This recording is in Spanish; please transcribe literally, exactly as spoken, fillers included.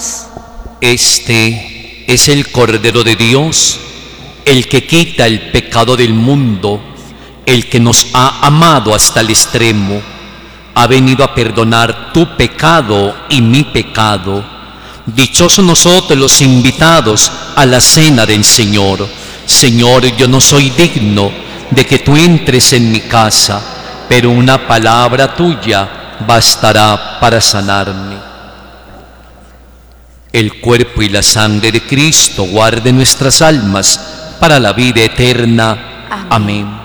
paz. Este es el Cordero de Dios, el que quita el pecado del mundo, el que nos ha amado hasta el extremo, ha venido a perdonar tu pecado y mi pecado. Dichosos nosotros los invitados a la cena del Señor. Señor, yo no soy digno de que tú entres en mi casa, pero una palabra tuya bastará para sanarme. El cuerpo y la sangre de Cristo guarden nuestras almas para la vida eterna. Amén. Amén.